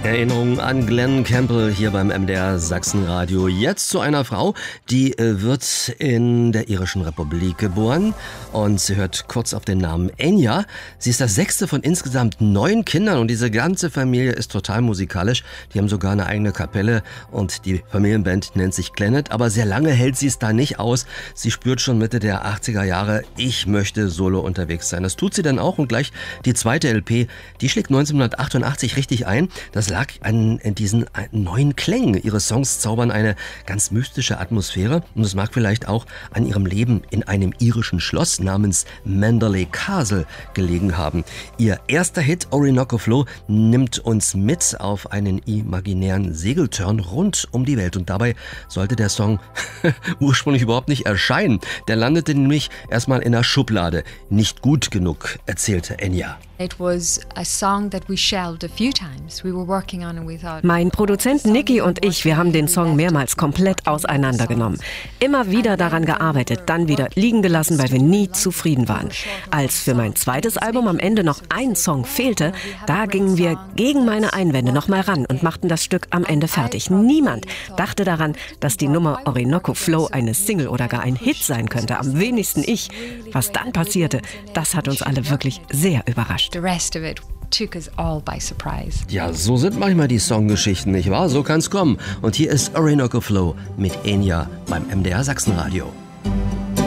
Erinnerung an Glenn Campbell hier beim MDR Sachsenradio. Jetzt zu einer Frau, die wird in der Irischen Republik geboren und sie hört kurz auf den Namen Enya. Sie ist das 6. von insgesamt 9 Kindern und diese ganze Familie ist total musikalisch. Die haben sogar eine eigene Kapelle und die Familienband nennt sich Clannad, aber sehr lange hält sie es da nicht aus. Sie spürt schon Mitte der 80er Jahre, ich möchte solo unterwegs sein. Das tut sie dann auch und gleich die zweite LP, die schlägt 1988 richtig ein. Das lag an diesen neuen Klängen. Ihre Songs zaubern eine ganz mystische Atmosphäre und es mag vielleicht auch an ihrem Leben in einem irischen Schloss namens Mandalay Castle gelegen haben. Ihr erster Hit, Orinoco Flow, nimmt uns mit auf einen imaginären Segeltörn rund um die Welt und dabei sollte der Song ursprünglich überhaupt nicht erscheinen. Der landete nämlich erstmal in der Schublade. Nicht gut genug, erzählte Enya. Mein Produzent Nicky und ich, wir haben den Song mehrmals komplett auseinandergenommen. Immer wieder daran gearbeitet, dann wieder liegen gelassen, weil wir nie zufrieden waren. Als für mein zweites Album am Ende noch ein Song fehlte, da gingen wir gegen meine Einwände nochmal ran und machten das Stück am Ende fertig. Niemand dachte daran, dass die Nummer Orinoco Flow eine Single oder gar ein Hit sein könnte. Am wenigsten ich. Was dann passierte, das hat uns alle wirklich sehr überrascht. The rest of it took us all by surprise. Ja, so sind manchmal die Songgeschichten, nicht wahr? So kann's kommen. Und hier ist Orinoco Flow mit Enya beim MDR Sachsenradio.